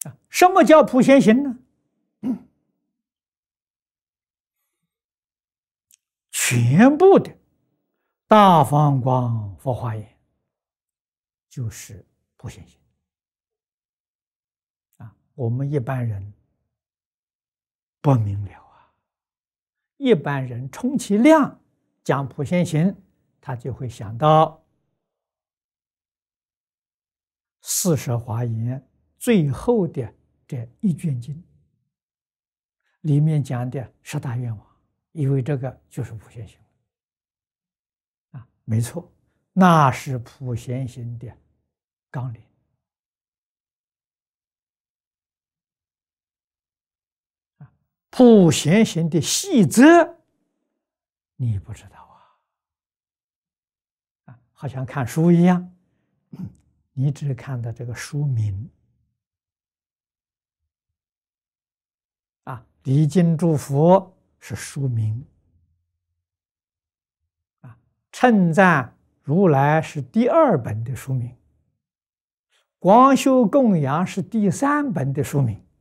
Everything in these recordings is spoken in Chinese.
什么叫普贤行呢？全部的大放光佛华严就是普贤行我们一般人不明了一般人充其量讲普贤行，他就会想到40华严最后的这一卷经里面讲的10大愿望，以为这个就是普贤行没错，那是普贤行的纲领普贤行的细则你不知道好像看书一样，你只看到这个书名礼敬诸佛是书名称赞如来是第2本的书名，广修供养是第3本的书名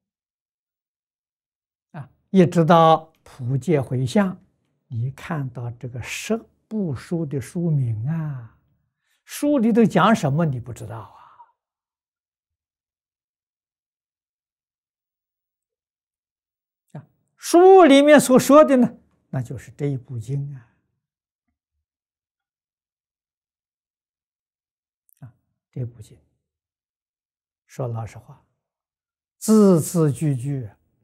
一直到普界回向，你看到这个10部书的书名书里头讲什么你不知道书里面所说的呢，那就是这一部经这部经说老实话，字字句句